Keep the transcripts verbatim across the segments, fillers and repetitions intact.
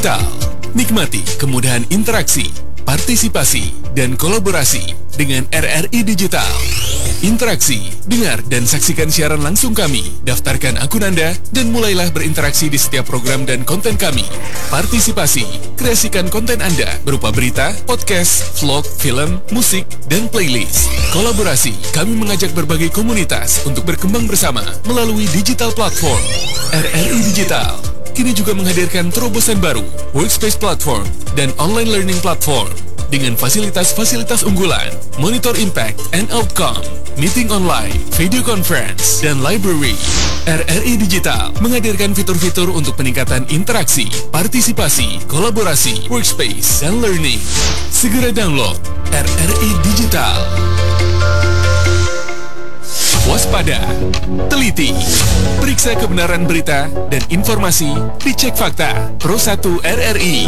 Digital. Nikmati kemudahan interaksi, partisipasi, dan kolaborasi dengan R R I Digital. Interaksi, dengar dan saksikan siaran langsung kami, daftarkan akun Anda, dan mulailah berinteraksi di setiap program dan konten kami. Partisipasi, kreasikan konten Anda berupa berita, podcast, vlog, film, musik, dan playlist. Kolaborasi, kami mengajak berbagai komunitas untuk berkembang bersama melalui digital platform. R R I Digital kini juga menghadirkan terobosan baru, workspace platform, dan online learning platform dengan fasilitas-fasilitas unggulan, monitor impact and outcome, meeting online, video conference, dan library. R R I Digital menghadirkan fitur-fitur untuk peningkatan interaksi, partisipasi, kolaborasi, workspace, dan learning. Segera download R R I Digital. Waspada, teliti, periksa kebenaran berita dan informasi, dicek fakta. Pro satu R R I.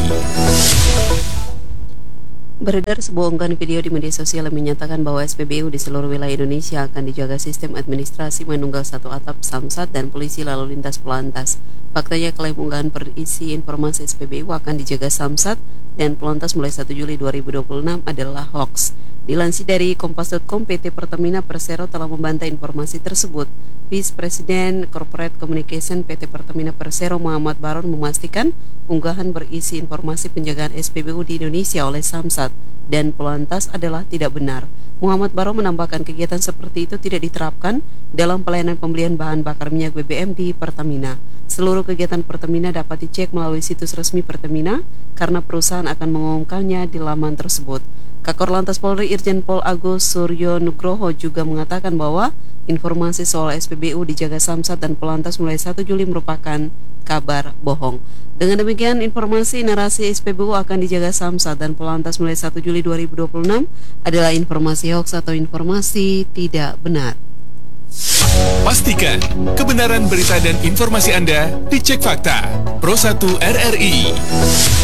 Beredar sebuah unggahan video di media sosial yang menyatakan bahwa S P B U di seluruh wilayah Indonesia akan dijaga sistem administrasi menunggal satu atap Samsat dan polisi lalu lintas Polantas. Faktanya klaim unggahan berisi informasi S P B U akan dijaga Samsat dan Polantas mulai satu Juli dua ribu dua puluh enam adalah hoax. Dilansir dari kompas titik com, P T Pertamina Persero telah membantah informasi tersebut. Vice President Corporate Communication P T Pertamina Persero Muhammad Baron memastikan unggahan berisi informasi penjagaan S P B U di Indonesia oleh Samsat dan Polantas adalah tidak benar. Muhammad Baron menambahkan kegiatan seperti itu tidak diterapkan dalam pelayanan pembelian bahan bakar minyak B B M di Pertamina. Seluruh kegiatan Pertamina dapat dicek melalui situs resmi Pertamina karena perusahaan akan mengumumkannya di laman tersebut. Kakor Lantas Polri Irjen Pol Agus Suryo Nugroho juga mengatakan bahwa informasi soal S P B U dijaga Samsat dan Polantas mulai satu Juli merupakan kabar bohong. Dengan demikian, informasi narasi S P B U akan dijaga Samsat dan Polantas mulai satu Juli dua ribu dua puluh enam adalah informasi hoax atau informasi tidak benar. Pastikan kebenaran berita dan informasi Anda dicek fakta. Pro satu R R I.